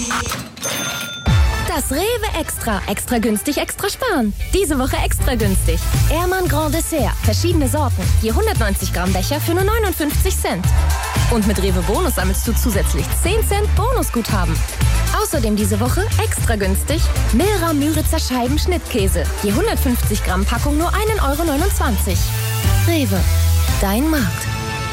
Das Rewe Extra. Extra günstig, extra sparen. Diese Woche extra günstig. Ehrmann Grand Dessert. Verschiedene Sorten. Je 190 Gramm Becher für nur 59 Cent. Und mit Rewe Bonus sammelst du zusätzlich 10 Cent Bonusguthaben. Außerdem diese Woche extra günstig Milra Müritzer Scheiben Schnittkäse. Je 150 Gramm Packung nur 1,29 €. Rewe. Dein Markt.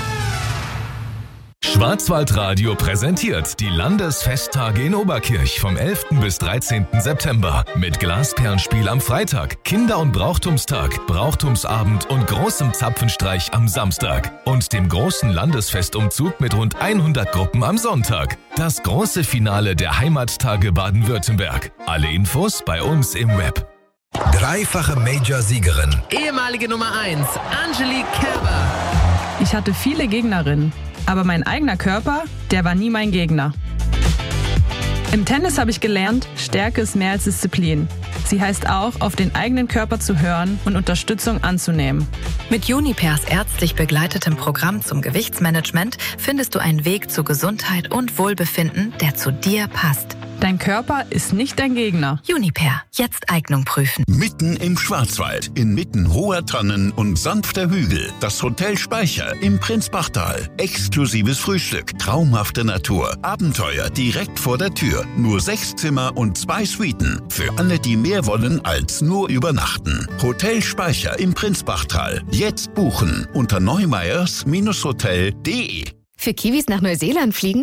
Schwarzwaldradio präsentiert die Landesfesttage in Oberkirch vom 11. bis 13. September mit Glasperlenspiel am Freitag, Kinder- und Brauchtumstag, Brauchtumsabend und großem Zapfenstreich am Samstag und dem großen Landesfestumzug mit rund 100 Gruppen am Sonntag. Das große Finale der Heimattage Baden-Württemberg. Alle Infos bei uns im Web. Dreifache Major-Siegerin. Ehemalige Nummer 1, Angelique Kerber. Ich hatte viele Gegnerinnen, aber mein eigener Körper, der war nie mein Gegner. Im Tennis habe ich gelernt, Stärke ist mehr als Disziplin. Sie heißt auch, auf den eigenen Körper zu hören und Unterstützung anzunehmen. Mit Junipers ärztlich begleitetem Programm zum Gewichtsmanagement findest du einen Weg zu Gesundheit und Wohlbefinden, der zu dir passt. Dein Körper ist nicht dein Gegner. Juniper, jetzt Eignung prüfen. Mitten im Schwarzwald, inmitten hoher Tannen und sanfter Hügel, das Hotel Speicher im Prinzbachtal. Exklusives Frühstück, traumhafte Natur, Abenteuer direkt vor der Tür. Nur 6 Zimmer und 2 Suiten. Für alle, die mehr wollen als nur übernachten. Hotel Speicher im Prinzbachtal. Jetzt buchen unter neumeyers-hotel.de. Für Kiwis nach Neuseeland fliegen?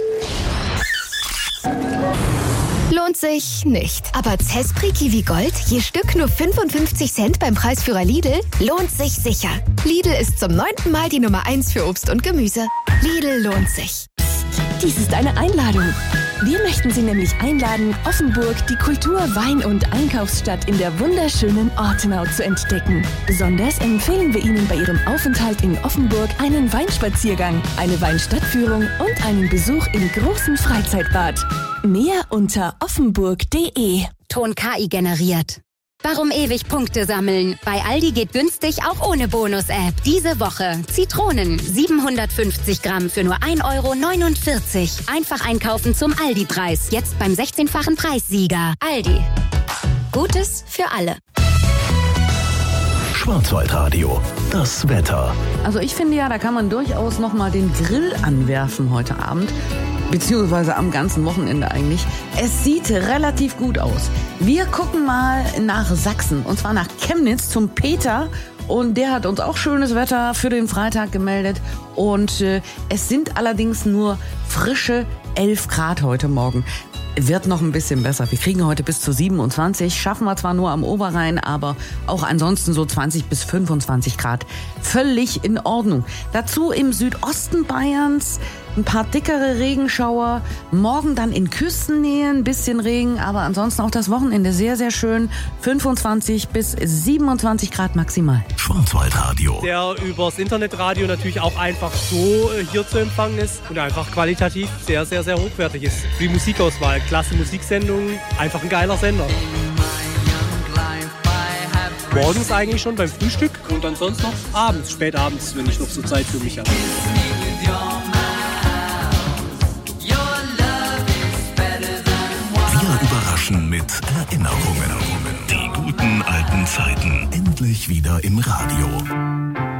Lohnt sich nicht. Aber Zespri Kiwi Gold, je Stück nur 55 Cent beim Preisführer Lidl, lohnt sich sicher. Lidl ist zum 9. Mal die Nummer 1 für Obst und Gemüse. Lidl lohnt sich. Dies ist eine Einladung. Wir möchten Sie nämlich einladen, Offenburg, die Kultur-, Wein- und Einkaufsstadt in der wunderschönen Ortenau zu entdecken. Besonders empfehlen wir Ihnen bei Ihrem Aufenthalt in Offenburg einen Weinspaziergang, eine Weinstadtführung und einen Besuch im großen Freizeitbad. Mehr unter offenburg.de. Ton KI generiert. Warum ewig Punkte sammeln? Bei Aldi geht günstig auch ohne Bonus-App. Diese Woche Zitronen 750 Gramm für nur 1,49 €. Einfach einkaufen zum Aldi-Preis. Jetzt beim 16-fachen Preissieger. Aldi. Gutes für alle. Schwarzwaldradio. Das Wetter. Also ich finde ja, da kann man durchaus nochmal den Grill anwerfen heute Abend. Beziehungsweise am ganzen Wochenende eigentlich. Es sieht relativ gut aus. Wir gucken mal nach Sachsen. Und zwar nach Chemnitz zum Peter. Und der hat uns auch schönes Wetter für den Freitag gemeldet. Und es sind allerdings nur frische 11 Grad heute Morgen. Wird noch ein bisschen besser. Wir kriegen heute bis zu 27. Schaffen wir zwar nur am Oberrhein, aber auch ansonsten so 20 bis 25 Grad. Völlig in Ordnung. Dazu im Südosten Bayerns ein paar dickere Regenschauer. Morgen dann in Küstennähe ein bisschen Regen, aber ansonsten auch das Wochenende sehr, sehr schön. 25 bis 27 Grad maximal. Schwarzwaldradio. Der übers Internetradio natürlich auch einfach so hier zu empfangen ist und einfach qualitativ sehr, sehr, sehr hochwertig ist. Die Musikauswahl, klasse Musiksendungen, einfach ein geiler Sender. Morgens eigentlich schon beim Frühstück und dann sonst noch abends, spätabends, wenn ich noch so Zeit für mich habe. Wir überraschen mit Erinnerungen. Die guten alten Zeiten endlich wieder im Radio.